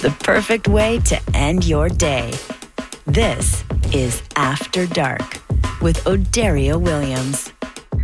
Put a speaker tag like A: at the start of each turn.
A: the perfect way to end your day. This is After Dark with Odaria Williams.